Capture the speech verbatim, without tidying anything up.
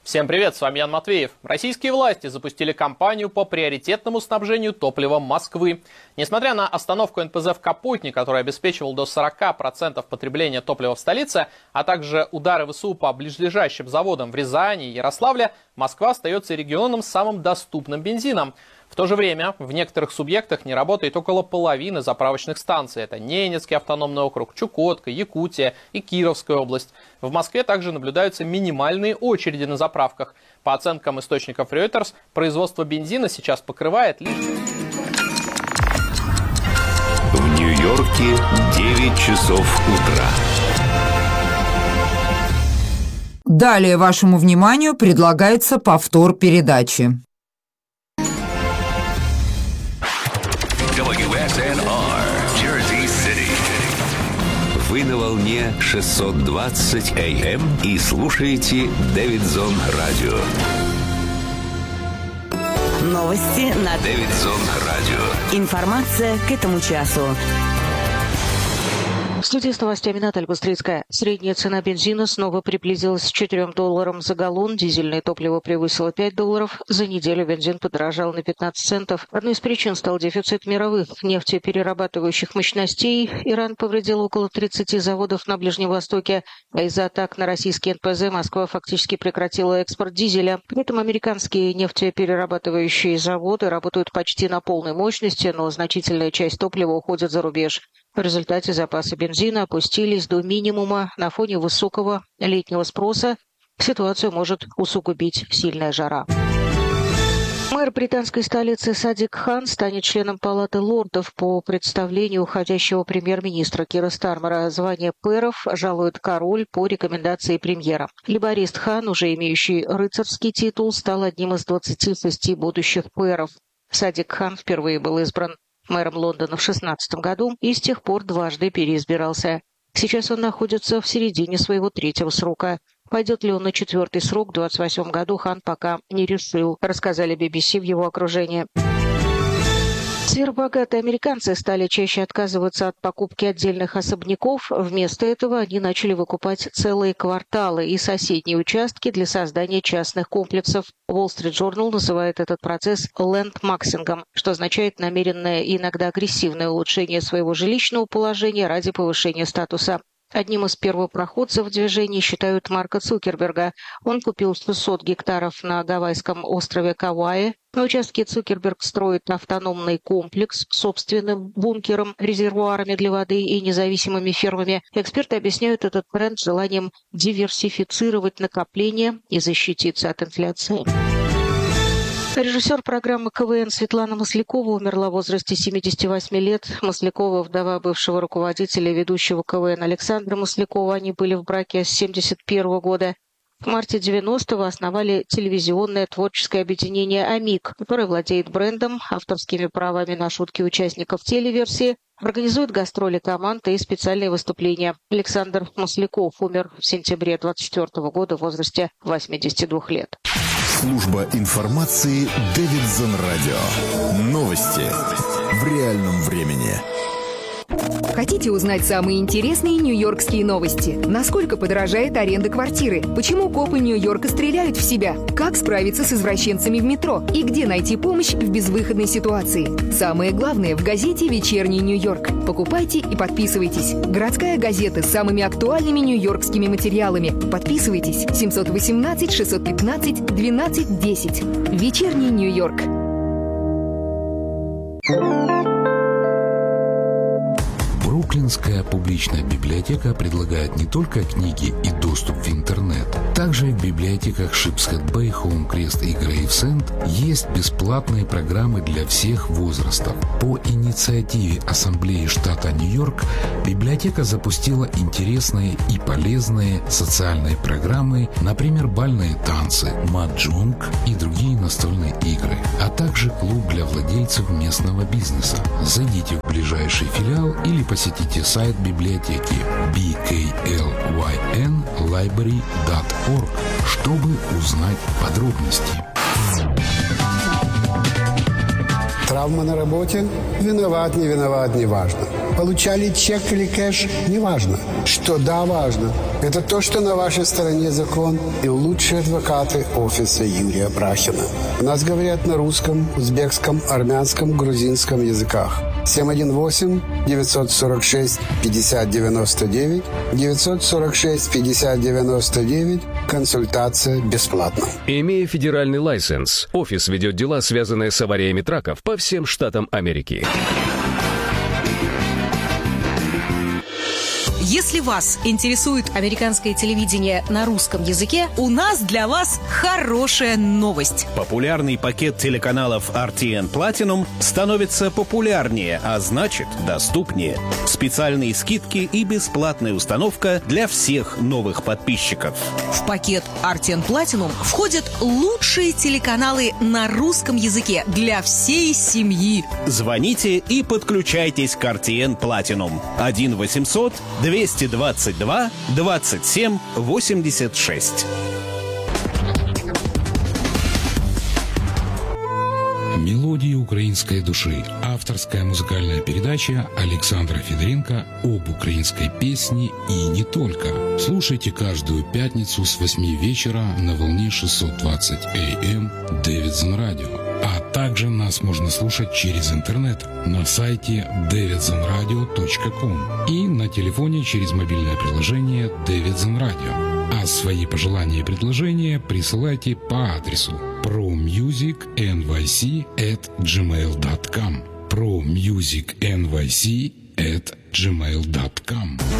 Всем привет, с вами Ян Матвеев. Российские власти запустили кампанию по приоритетному снабжению топливом Москвы. Несмотря на остановку эн пэ зэ в Капотне, который обеспечивал до сорока процентов потребления топлива в столице, а также удары вэ эс у по ближайшим заводам в Рязани и Ярославле, Москва остается регионом с самым доступным бензином. В то же время в некоторых субъектах не работает около половины заправочных станций. Это Ненецкий автономный округ, Чукотка, Якутия и Кировская область. В Москве также наблюдаются минимальные очереди на заправках. По оценкам источников Reuters, производство бензина сейчас покрывает лишь... В Нью-Йорке девять часов утра. Далее вашему вниманию предлагается повтор передачи. дабл ю эс эн ар, Jersey City. Вы на волне шестьсот двадцать эй эм и слушаете Дэвидсон Радио. Новости на Дэвидсон Радио. Информация к этому часу. В студии с новостями Наталья Быстрицкая. Средняя цена бензина снова приблизилась к четырем долларам за галлон. Дизельное топливо превысило пять долларов. За неделю бензин подорожал на пятнадцать центов. Одной из причин стал дефицит мировых нефтеперерабатывающих мощностей. Иран повредил около тридцати заводов на Ближнем Востоке. А из-за атак на российский эн пэ зэ Москва фактически прекратила экспорт дизеля. При этом американские нефтеперерабатывающие заводы работают почти на полной мощности, но значительная часть топлива уходит за рубеж. В результате запасы бензина опустились до минимума. На фоне высокого летнего спроса ситуацию может усугубить сильная жара. Мэр британской столицы Садик Хан станет членом Палаты лордов по представлению уходящего премьер-министра Кира Стармера. Звание пэров жалует король по рекомендации премьера. Лейборист Хан, уже имеющий рыцарский титул, стал одним из двадцати шести будущих пэров. Садик Хан впервые был избран мэром Лондона в шестнадцатом году и с тех пор дважды переизбирался. Сейчас он находится в середине своего третьего срока. Пойдет ли он на четвертый срок в двадцать восьмом году, Хан пока не решил, рассказали би би си в его окружении. Сверхбогатые американцы стали чаще отказываться от покупки отдельных особняков. Вместо этого они начали выкупать целые кварталы и соседние участки для создания частных комплексов. Wall Street Journal называет этот процесс лэндмаксингом, что означает намеренное и иногда агрессивное улучшение своего жилищного положения ради повышения статуса. Одним из первопроходцев в движении считают Марка Цукерберга. Он купил шестьсот гектаров на гавайском острове Кауаи. На участке Цукерберг строит автономный комплекс с собственным бункером, резервуарами для воды и независимыми фермами. Эксперты объясняют этот тренд желанием диверсифицировать накопления и защититься от инфляции. Режиссер программы ка вэ эн Светлана Маслякова умерла в возрасте семидесяти восьми лет. Маслякова – вдова бывшего руководителя ведущего ка вэ эн Александра Маслякова. Они были в браке с семьдесят первого года. В марте девяностого основали телевизионное творческое объединение «Амик», которое владеет брендом, авторскими правами на шутки участников телеверсии, организует гастроли команд и специальные выступления. Александр Масляков умер в сентябре двадцать четвёртого года в возрасте восьмидесяти двух лет. Служба информации Дэвидсон Радио. Новости в реальном времени. Хотите узнать самые интересные нью-йоркские новости? Насколько подорожает аренда квартиры? Почему копы Нью-Йорка стреляют в себя? Как справиться с извращенцами в метро? И где найти помощь в безвыходной ситуации? Самое главное в газете «Вечерний Нью-Йорк». Покупайте и подписывайтесь. Городская газета с самыми актуальными нью-йоркскими материалами. Подписывайтесь. семь один восемь шесть один пять двенадцать десять. «Вечерний Нью-Йорк». Бруклинская публичная библиотека предлагает не только книги и доступ в интернет. Также в библиотеках Шипсхед-Бэй, Хоум-Крест и Грейвсенд есть бесплатные программы для всех возрастов. По инициативе Ассамблеи штата Нью-Йорк библиотека запустила интересные и полезные социальные программы, например, бальные танцы, маджонг и другие настольные игры, а также клуб для владельцев местного бизнеса. Зайдите в ближайший филиал или посетите сайт библиотеки би кей эл уай эн лайбрери точка орг, чтобы узнать подробности. Травма на работе? Виноват, не виноват, неважно. получали чек или кэш, неважно. Что да, важно. Это то, что на вашей стороне закон и лучшие адвокаты офиса Юрия Брахина. У нас говорят на русском, узбекском, армянском, грузинском языках. семь один восемь девятьсот сорок шесть пятьдесят девяносто девять девятьсот сорок шесть пятьдесят девяносто девять. Консультация бесплатна. Имея федеральный лайсенс, офис ведет дела, связанные с авариями траков по всем штатам Америки. Если вас интересует американское телевидение на русском языке, у нас для вас хорошая новость. Популярный пакет телеканалов ар ти эн Platinum становится популярнее, а значит доступнее. Специальные скидки и бесплатная установка для всех новых подписчиков. В пакет ар ти эн Platinum входят лучшие телеканалы на русском языке для всей семьи. Звоните и подключайтесь к ар ти эн Platinum. один восемьсот двести двадцать два двадцать семь восемьдесят шесть. «Мелодии украинской души» – авторская музыкальная передача Александра Федоренко об украинской песне и не только. Слушайте каждую пятницу с восьми вечера на волне шестьсот двадцать эй эм Davidson Radio. А также нас можно слушать через интернет на сайте дэвидсон радио точка ком и на телефоне через мобильное приложение Davidson Radio. А свои пожелания и предложения присылайте по адресу prommusicnyc at gmail dot com prommusicnyc at gmail dot com.